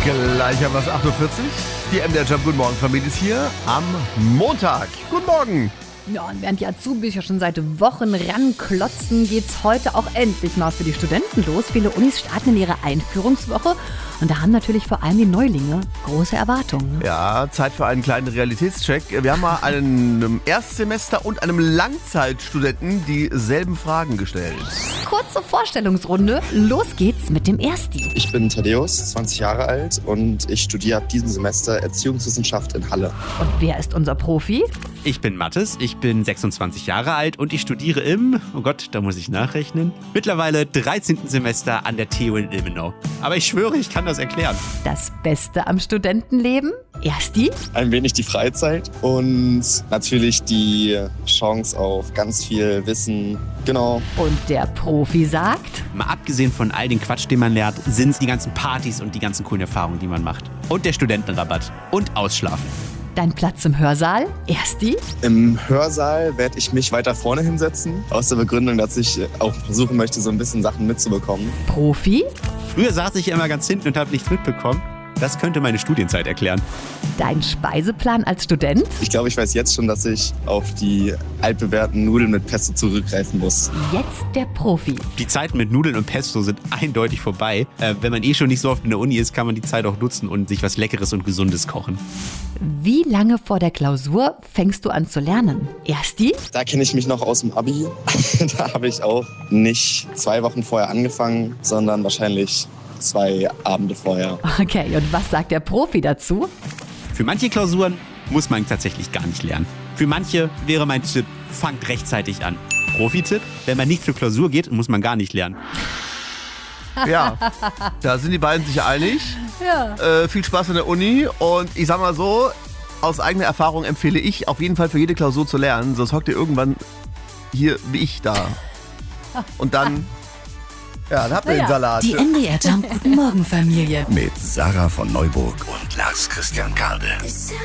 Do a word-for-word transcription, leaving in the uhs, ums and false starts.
Gleich haben wir es acht Uhr vierzig. Die M D R Jump, guten Morgen, Familie ist hier am Montag. Guten Morgen. Ja, und während die Azubis ja schon seit Wochen ranklotzen, geht's heute auch endlich mal für die Studenten los. Viele Unis starten in ihre Einführungswoche und da haben natürlich vor allem die Neulinge große Erwartungen. Ne? Ja, Zeit für einen kleinen Realitätscheck. Wir haben mal einem Erstsemester und einem Langzeitstudenten dieselben Fragen gestellt. Kurze Vorstellungsrunde, los geht's mit dem Ersti. Ich bin Thaddeus, zwanzig Jahre alt und ich studiere ab diesem Semester Erziehungswissenschaft in Halle. Und wer ist unser Profi? Ich bin Mathis, ich bin sechsundzwanzig Jahre alt und ich studiere im, oh Gott, da muss ich nachrechnen, mittlerweile dreizehnten Semester an der T U in Ilmenau. Aber ich schwöre, ich kann das erklären. Das Beste am Studentenleben? Ersti? Ein wenig die Freizeit und natürlich die Chance auf ganz viel Wissen. Genau. Und der Profi sagt? Mal abgesehen von all den Quatsch, den man lernt, sind es die ganzen Partys und die ganzen coolen Erfahrungen, die man macht. Und der Studentenrabatt. Und Ausschlafen. Dein Platz im Hörsaal? Ersti? Im Hörsaal werde ich mich weiter vorne hinsetzen, aus der Begründung, dass ich auch versuchen möchte, so ein bisschen Sachen mitzubekommen. Profi? Früher saß ich immer ganz hinten und habe nichts mitbekommen. Das könnte meine Studienzeit erklären. Dein Speiseplan als Student? Ich glaube, ich weiß jetzt schon, dass ich auf die altbewährten Nudeln mit Pesto zurückgreifen muss. Jetzt der Profi. Die Zeiten mit Nudeln und Pesto sind eindeutig vorbei. Äh, wenn man eh schon nicht so oft in der Uni ist, kann man die Zeit auch nutzen und sich was Leckeres und Gesundes kochen. Wie lange vor der Klausur fängst du an zu lernen? Ersti? Da kenne ich mich noch aus dem Abi. Da habe ich auch nicht zwei Wochen vorher angefangen, sondern wahrscheinlich zwei Abende vorher. Okay, und was sagt der Profi dazu? Für manche Klausuren muss man tatsächlich gar nicht lernen. Für manche wäre mein Tipp, fangt rechtzeitig an. Profi-Tipp, wenn man nicht zur Klausur geht, muss man gar nicht lernen. Ja, da sind die beiden sich einig. Ja. Äh, viel Spaß in der Uni und ich sag mal so, aus eigener Erfahrung empfehle ich auf jeden Fall für jede Klausur zu lernen, sonst hockt ihr irgendwann hier wie ich da. Und dann, ja, dann habt ihr Ja. den Salat. Die M D R Jump, guten Morgen Familie. Mit Sarah von Neuburg und Lars Christian Karde.